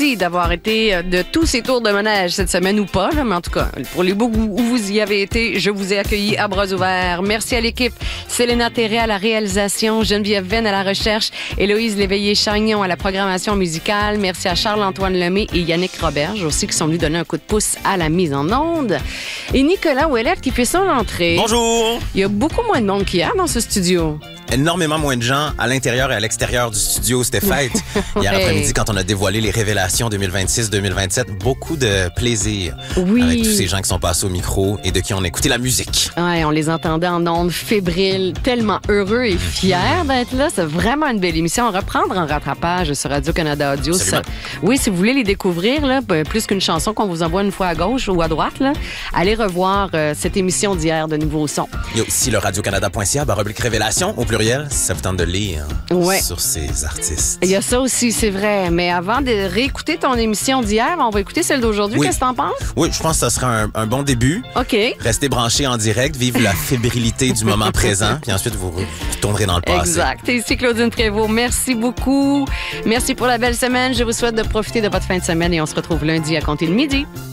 Merci d'avoir été de tous ces tours de manège cette semaine ou pas, là, mais en tout cas, pour les bouts où vous y avez été, je vous ai accueillis à bras ouverts. Merci à l'équipe. Célena Théré à la réalisation, Geneviève Venn à la recherche, Héloïse Léveillé-Chagnon à la programmation musicale. Merci à Charles-Antoine Lemay et Yannick Roberge aussi qui sont venus donner un coup de pouce à la mise en onde. Et Nicolas Ouellette qui fait son entrée. Bonjour! Il y a beaucoup moins de monde qu'hier dans ce studio. Énormément moins de gens à l'intérieur et à l'extérieur du studio. C'était fête. Hier après-midi, quand on a dévoilé les révélations 2026-2027, beaucoup de plaisir avec tous ces gens qui sont passés au micro et de qui on a écouté la musique. Ouais, on les entendait en ondes fébriles, tellement heureux et fiers d'être là. C'est vraiment une belle émission. Reprendre en rattrapage sur Radio-Canada Audio. Oui, si vous voulez les découvrir, là, plus qu'une chanson qu'on vous envoie une fois à gauche ou à droite, là, allez revoir cette émission d'hier de Nouveau Son. Il y a aussi le radiocanada.ca/révélation au pluriel, si ça vous tente de lire sur ces artistes. Il y a ça aussi, c'est vrai. Mais avant de réécouter ton émission d'hier, on va écouter celle d'aujourd'hui. Oui. Qu'est-ce que t'en penses? Oui, je pense que ça sera un bon début. OK. Restez branchés en direct, vivre la fébrilité du moment présent, puis ensuite vous tournerez dans le passé. Exact. Et ici Claudine Prévost. Merci beaucoup. Merci pour la belle semaine. Je vous souhaite de profiter de votre fin de semaine et on se retrouve lundi à compter de midi.